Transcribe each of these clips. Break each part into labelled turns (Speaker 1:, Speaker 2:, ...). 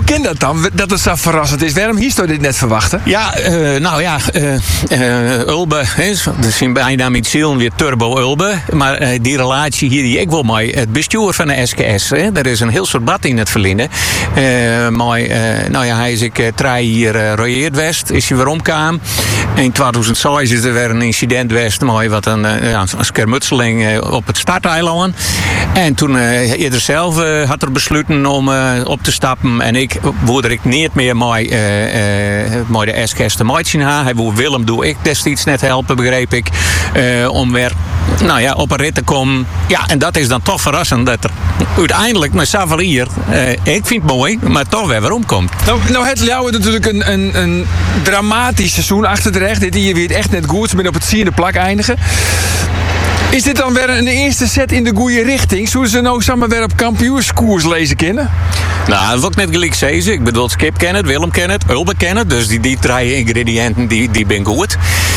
Speaker 1: ken dat dan, dat het zo verrassend is? Waarom hier dit net verwachten?
Speaker 2: Ja, Ulbe, dat zijn bijna met ziel weer Turbo Ulbe. Maar die relatie hier die ik wil mee, het bestuur van de SKS. Er is een heel soort bad in het verleden. Hij is ik 3 hier royeerd west, is hij weer omkwam. In 2006 is er weer een incident west, mooi wat een schermutseling op het starteiland. En toen eerder zelf had er besloten om op te stappen. En ik wilde ik niet meer mooi de SKS te maken. Hij wil Willem, doe ik destijds net helpen, begreep ik. Om weer op een rit te komen. Ja, en dat is dan toch verrassend dat er uiteindelijk met Savalier, ik vind het mooi, maar toch weer omkomt.
Speaker 1: Nou het Ljouwen natuurlijk een dramatisch seizoen achter de rug. Dit hier weer echt net goed, met op het 10e plak eindigen. Is dit dan weer een eerste set in de goede richting? Zullen ze nou samen weer op kampioenskoers lezen kennen?
Speaker 2: Nou, dat wil ik net gelijk zeggen. Ik bedoel, Skip kent het, Willem kent het, Ulbe kent het. Dus die 3 ingrediënten, die ben goed.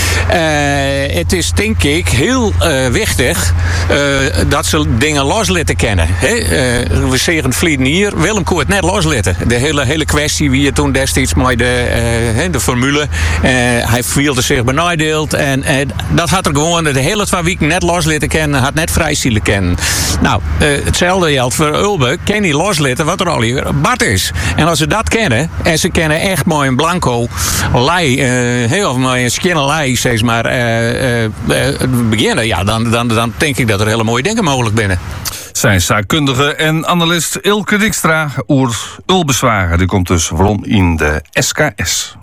Speaker 2: Het is, denk ik, heel wichtig dat ze dingen los laten kennen. We zeggen vliegen hier, Willem kon het net loslaten. De hele kwestie wie je toen destijds met de formule. Hij voelde zich benadeeld. En dat had er gewoon de hele 2 weken net loslaten kennen, had net vrijstielen kennen. Nou, hetzelfde geldt voor Ulbe. Kan niet loslaten wat er al hier Bart is. En als ze dat kennen, en ze kennen echt mooi een blanco lei, of mooi een skinner lei, steeds maar beginnen, ja, dan denk ik dat er hele mooie dingen mogelijk binnen.
Speaker 3: Zijn zaakkundige en analist Ilke Dijkstra oer Ulbezwagen. Die komt dus waarom in de SKS.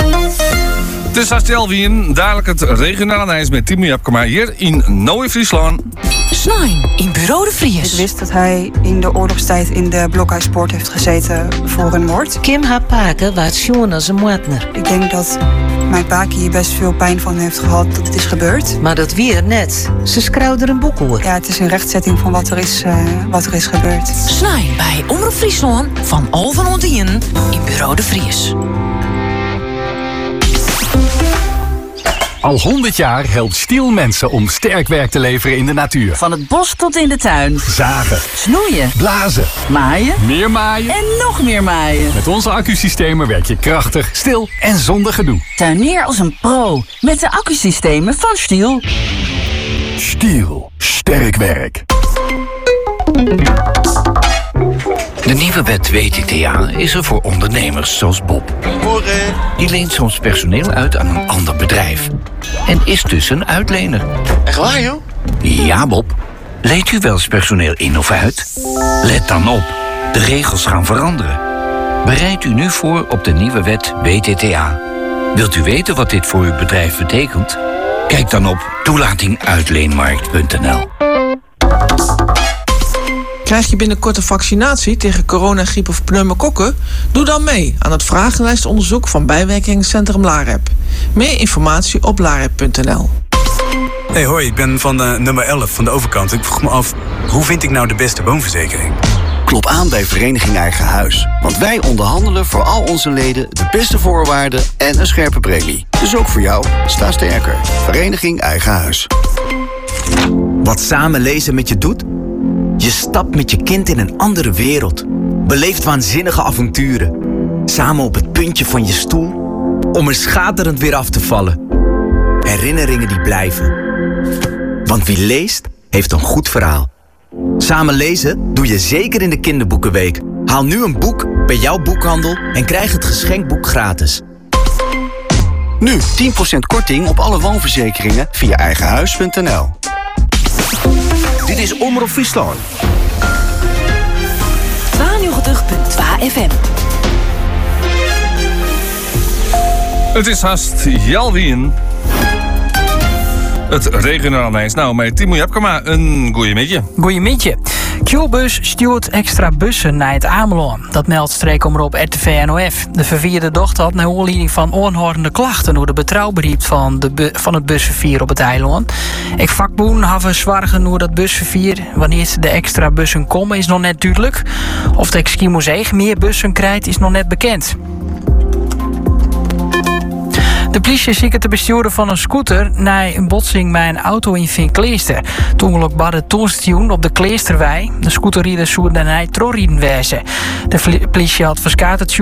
Speaker 3: Het is Astel Wien, dadelijk het regionale ijs met Timo Japkema hier in Noord-Friesland.
Speaker 4: Snijn in Bureau de Vries.
Speaker 5: Ik wist dat hij in de oorlogstijd in de blokhuispoort heeft gezeten voor een moord.
Speaker 4: Kim haar paken waard schoon als een moordner.
Speaker 5: Ik denk dat mijn paak hier best veel pijn van heeft gehad dat het is gebeurd.
Speaker 4: Maar dat weer net. Ze schreeuwde er een boek hoor.
Speaker 5: Ja, het is een rechtzetting van wat er is gebeurd.
Speaker 4: Snijn bij Omroep Friesland van Alphen Ontien in Bureau de Vries.
Speaker 6: Al 100 jaar helpt Stihl mensen om sterk werk te leveren in de natuur.
Speaker 7: Van het bos tot in de tuin.
Speaker 6: Zagen.
Speaker 7: Snoeien.
Speaker 6: Blazen.
Speaker 7: Maaien.
Speaker 6: Meer maaien.
Speaker 7: En nog meer maaien.
Speaker 6: Met onze accusystemen werk je krachtig, stil en zonder gedoe.
Speaker 7: Tuinier als een pro. Met de accusystemen van Stihl.
Speaker 6: Stihl. Sterk werk.
Speaker 8: De nieuwe wet WTTA is er voor ondernemers zoals Bob. Die leent soms personeel uit aan een ander bedrijf. En is dus een uitlener.
Speaker 9: Echt waar, joh?
Speaker 8: Ja, Bob. Leent u wel eens personeel in of uit? Let dan op. De regels gaan veranderen. Bereid u nu voor op de nieuwe wet WTTA. Wilt u weten wat dit voor uw bedrijf betekent? Kijk dan op toelatinguitleenmarkt.nl.
Speaker 10: Krijg je binnenkort een vaccinatie tegen coronagriep of pneumokokken? Doe dan mee aan het vragenlijstonderzoek van bijwerkingscentrum LAREP. Meer informatie op larep.nl.
Speaker 11: Hey, hoi, ik ben van nummer 11 van de overkant. Ik vroeg me af, hoe vind ik nou de beste woonverzekering?
Speaker 12: Klop aan bij Vereniging Eigen Huis. Want wij onderhandelen voor al onze leden de beste voorwaarden en een scherpe premie. Dus ook voor jou, sta sterker. Vereniging Eigen Huis.
Speaker 13: Wat samen lezen met je doet? Je stapt met je kind in een andere wereld. Beleeft waanzinnige avonturen. Samen op het puntje van je stoel. Om er schaterend weer af te vallen. Herinneringen die blijven. Want wie leest, heeft een goed verhaal. Samen lezen doe je zeker in de kinderboekenweek. Haal nu een boek bij jouw boekhandel en krijg het geschenkboek gratis.
Speaker 12: Nu 10% korting op alle woonverzekeringen via eigenhuis.nl. Dit is Omroep Friesland.
Speaker 4: 92.2 FM.
Speaker 3: Het is haast Jalwien. Het regionaal lijns. Nou, met Timo Japkema, een goeiemiddag.
Speaker 14: Goeiemiddag. Q-bus stuurt extra bussen naar het Ameland. Dat meldt streekomroep RTV NOF. De vervierde dochter had naar aanleiding van onhorende klachten over de betrouwbaarheid van het busvervier op het eiland. Ik vakboeren hebben zwaar over dat busvervier. Wanneer de extra bussen komen is nog net duidelijk. Of de Eskimo-Zeeg meer bussen krijgt is nog net bekend. De politie ziet de bestuurder van een scooter na een botsing met een auto in Vinkleester. Toen ongeluk bij de toonstation op de Kleesterwei. De scooterrieder zou daarna trorrieden wezen. De politie had verskaat het